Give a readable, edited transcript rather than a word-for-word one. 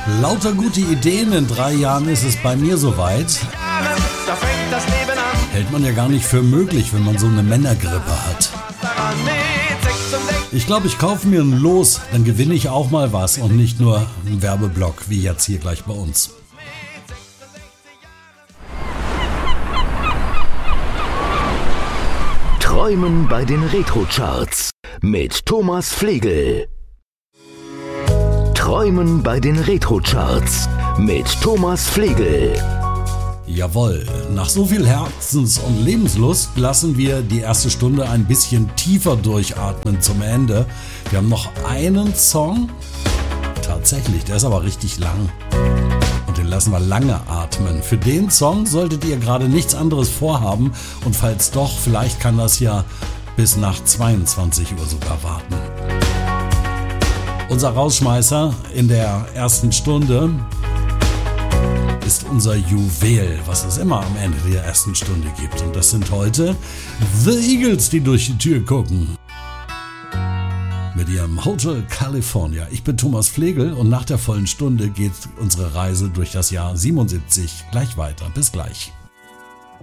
Lauter gute Ideen, in 3 Jahren ist es bei mir soweit. Da fängt das Leben an. Hält man ja gar nicht für möglich, wenn man so eine Männergrippe hat. Ich glaube, ich kaufe mir ein Los, dann gewinne ich auch mal was und nicht nur einen Werbeblock, wie jetzt hier gleich bei uns. Träumen bei den Retro-Charts mit Thomas Flegel. Träumen bei den Retro-Charts mit Thomas Flegel. Jawohl, nach so viel Herzens- und Lebenslust lassen wir die erste Stunde ein bisschen tiefer durchatmen zum Ende. Wir haben noch einen Song, tatsächlich, der ist aber richtig lang. Und den lassen wir lange atmen. Für den Song solltet ihr gerade nichts anderes vorhaben. Und falls doch, vielleicht kann das ja bis nach 22 Uhr sogar warten. Unser Rausschmeißer in der ersten Stunde ist unser Juwel, was es immer am Ende der ersten Stunde gibt. Und das sind heute The Eagles, die durch die Tür gucken. Mit ihrem Hotel California. Ich bin Thomas Flegel und nach der vollen Stunde geht unsere Reise durch das Jahr 77 gleich weiter. Bis gleich.